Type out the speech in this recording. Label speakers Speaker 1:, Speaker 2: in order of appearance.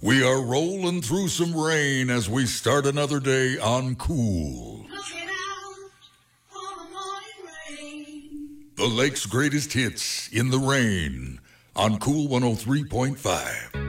Speaker 1: We are rolling through some rain as we start another day on Cool.
Speaker 2: Looking out for the morning rain.
Speaker 1: The lake's greatest hits in the rain on Cool 103.5.